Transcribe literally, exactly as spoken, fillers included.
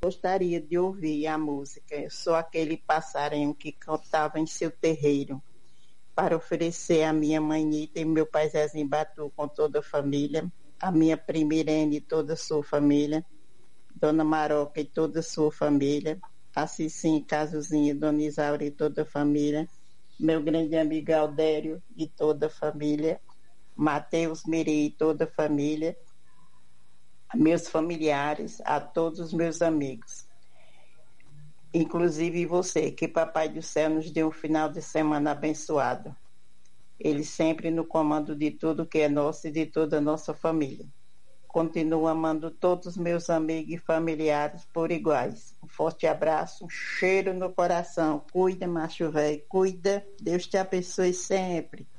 gostaria de ouvir a música Eu Sou Aquele Passarinho que Cantava em Seu Terreiro, para oferecer à minha manhita e meu pai Zezinho Batu com toda a família, a minha prima Irene e toda a sua família, Dona Maroca e toda a sua família, a Cicinha Casuzinha, Dona Isaura e toda a família, meu grande amigo Aldério e toda a família, Mateus Miri e toda a família, meus familiares, a todos os meus amigos, inclusive você, que Papai do Céu nos deu um final de semana abençoado. Ele sempre no comando de tudo que é nosso e de toda a nossa família. Continuo amando todos os meus amigos e familiares por iguais. Um forte abraço, um cheiro no coração. Cuida, macho velho, cuida. Deus te abençoe sempre.